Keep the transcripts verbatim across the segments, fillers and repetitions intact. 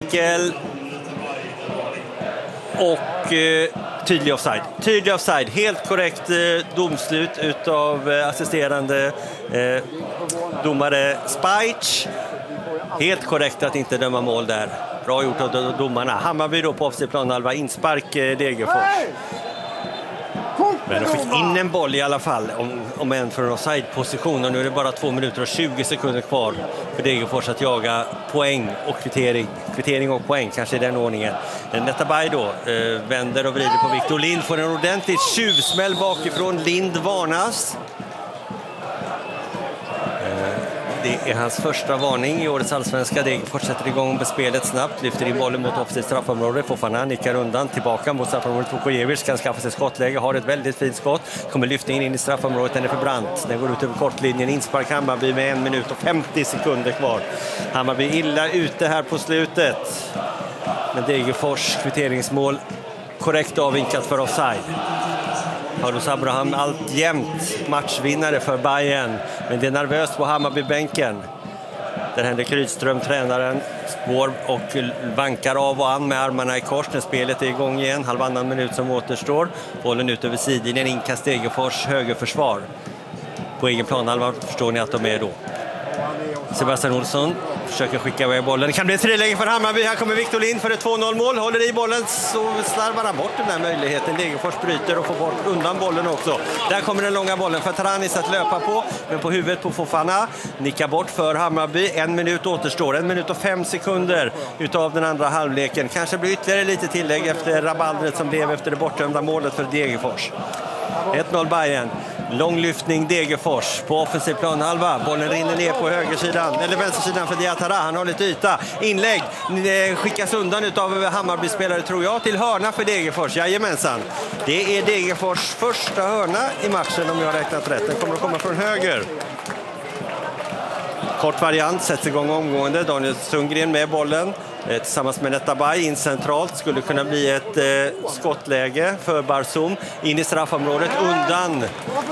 enkel och eh, tydlig offside. Tydlig offside, helt korrekt eh, domslut utav eh, assisterande eh, domare Spajc. Helt korrekt att inte döma mål där. Bra gjort av domarna. Hammarby då på offside planhalva, inspark eh, Degerfors. Men de fick in en boll i alla fall, om, om en från offside-position. Och nu är det bara två minuter och tjugo sekunder kvar för Degerfors att jaga poäng och kvittering. Kvittering och poäng, kanske i den ordningen. Netabay då eh, vänder och vrider på Victor Lind. Får en ordentligt tjuvsmäll bakifrån. Lind varnas. Det är hans första varning i årets allsvenska. Degerfors sätter igång med spelet snabbt. Lyfter in bollen mot offside straffområdet. Fofana nickar undan. Tillbaka mot straffområdet. Vukojevic kan skaffa sig skottläge. Har ett väldigt fint skott. Kommer lyftningen in i straffområdet. Den är för brant. Den går ut över kortlinjen. Inspark Hammarby med en minut och femtio sekunder kvar. Hammarby illa ute här på slutet. Men Degerfors kvitteringsmål korrekt avvinkat för offside. Paulus Abraham alltjämt matchvinnare för Bayern, men det är nervöst på Hammarbybänken. Där Henrik Rydström, tränaren, går och vankar av och an med armarna i kors när spelet är igång igen. Halvannan minut som återstår. Bollen ut över sidlinjen, inkast Degerfors högerförsvar. På egen planhalva förstår ni att de är då. Sebastian Olsson försöker skicka iväg bollen. Det kan bli ett friläge för Hammarby. Här kommer Victor Lind för ett två noll mål. Håller i bollen så slarvar han bort den här möjligheten. Degerfors bryter och får bort undan bollen också. Där kommer den långa bollen för Taranis att löpa på. Men på huvudet på Fofana. Nickar bort för Hammarby. En minut återstår. En minut och fem sekunder utav den andra halvleken. Kanske blir ytterligare lite tillägg efter rabaldret som blev efter det bortdömda målet för Degerfors. ett noll Bayern. Lång lyftning Degerfors på offensiv planhalva. Bollen rinner ner på högersidan, eller vänstersidan för Diatara. Han har lite yta. Inlägg skickas undan utav Hammarby-spelare, tror jag, till hörna för Degerfors. Jajamensan. Det är Degerfors första hörna i matchen, om jag har räknat rätt. Den kommer att komma från höger. Kort variant, sätts igång omgående. Daniel Sundgren med bollen. Tillsammans med Netabay in centralt. Skulle kunna bli ett eh, skottläge för Barsum. In i straffområdet, undan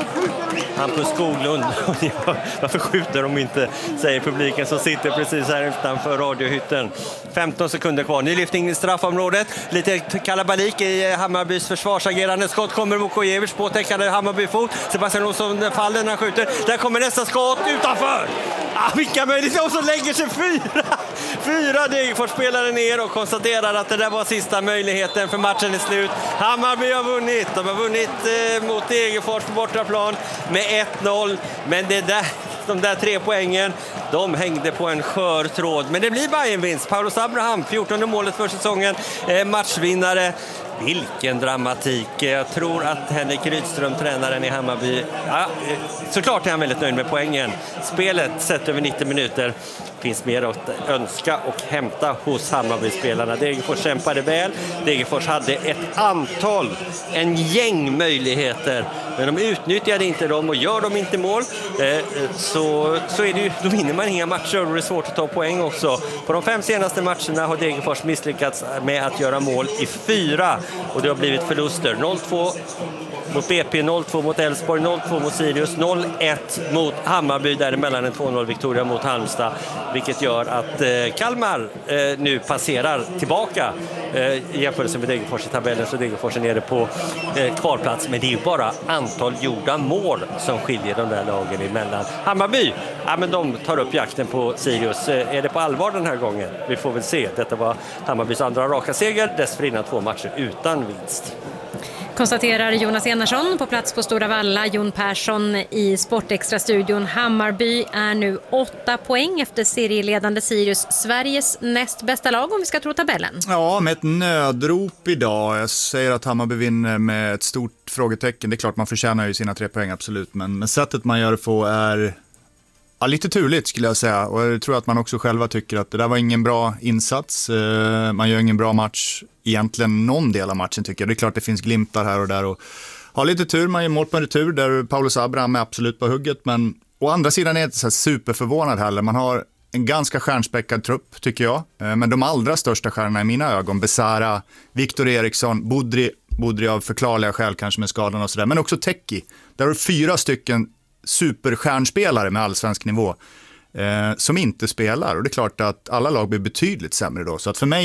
Hampus Skoglund. Varför skjuter de inte, säger publiken som sitter precis här utanför radiohytten. femton sekunder kvar. Ny lyftning i straffområdet. Lite kalabalik i Hammarbys försvarsagerande. Skott kommer Vukojevic på täckande Hammarbyfot. Sebastian Olsson faller när han skjuter. Där kommer nästa skott utanför. Ah, vilka möjligheter. Och så lägger sig fyra. Fyra Degerfors-spelare ner och konstaterar att det där var sista möjligheten, för matchen är slut. Hammarby har vunnit. De har vunnit eh, mot Degerfors på bortaplan med ett noll. Men det där, de där tre poängen, de hängde på en skör tråd. Men det blir Bayern-vinst. Paulus Abraham, fjortonde målet för säsongen. Eh, matchvinnare. Vilken dramatik. Jag tror att Henrik Rydström, tränaren i Hammarby, ja, såklart är han väldigt nöjd med poängen. Spelet sett över nittio minuter. Finns mer att önska och hämta hos Hammarby-spelarna. Degerfors kämpade väl. Degerfors hade ett antal, en gäng möjligheter. Men de utnyttjade inte dem, och gör de inte mål eh, så, så är det ju, då vinner man inga matcher, och det är svårt att ta poäng också. På de fem senaste matcherna har Degerfors misslyckats med att göra mål i fyra, och det har blivit förluster. noll två mot B P, noll två mot Elfsborg, noll två mot Sirius, noll ett mot Hammarby, däremellan en två noll Victoria mot Halmstad, vilket gör att eh, Kalmar eh, nu passerar tillbaka eh, i jämförelse med Degerfors i tabellen, så Degerfors är nere på eh, kvalplats. Men det är ju bara antal gjorda mål som skiljer de där lagen emellan. Hammarby, ja, men de tar upp jakten på Sirius. Eh, är det på allvar den här gången? Vi får väl se. Detta var Hammarbys andra raka seger, dessförinnan två matcher utan vinst. Konstaterar Jonas Enarsson på plats på Stora Valla. Jon Persson i Sportextra-studion. Hammarby är nu åtta poäng efter serieledande Sirius, Sveriges näst bästa lag om vi ska tro tabellen. Ja, med ett nödrop idag. Jag säger att Hammarby vinner med ett stort frågetecken. Det är klart man förtjänar ju sina tre poäng, absolut. Men, men sättet man gör det på är ja, lite turligt, skulle jag säga. Och jag tror att man också själva tycker att det där var ingen bra insats. Man gör ingen bra match. Egentligen någon del av matchen, tycker jag. Det är klart det finns glimtar här och där. Och har lite tur, man gör mål på en retur där Paulus Abraham är absolut på hugget. Men å andra sidan är jag inte så superförvånad heller. Man har en ganska stjärnspäckad trupp, tycker jag. Men de allra största stjärnorna i mina ögon, Besara, Viktor Eriksson, Budri, Budri av förklarliga skäl kanske med skadan och sådär. Men också Teki. Där har fyra stycken superstjärnspelare med allsvensk nivå eh, som inte spelar. Och det är klart att alla lag blir betydligt sämre då. Så att för mig